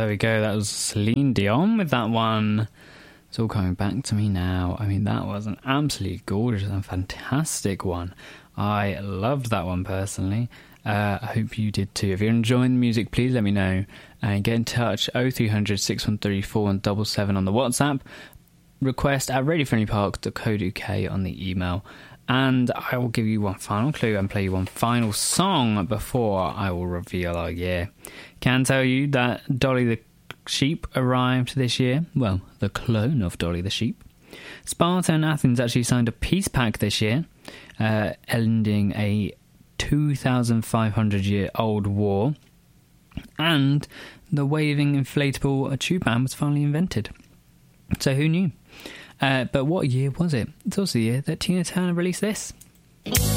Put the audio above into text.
there we go. That was Celine Dion with that one. It's all coming back to me now. I mean, that was an absolutely gorgeous and fantastic one. I loved that one personally. I hope you did too. If you're enjoying the music, please let me know. And get in touch, 0300 613 4177 on the WhatsApp. Request at radiofriendlypark.co.uk on the email. And I will give you one final clue and play you one final song before I will reveal our year. Can tell you that Dolly the Sheep arrived this year. Well, the clone of Dolly the Sheep. Sparta and Athens actually signed a peace pact this year, ending a 2,500-year-old war. And the waving inflatable tube band was finally invented. So who knew? But what year was it? It's also the year that Tina Turner released this.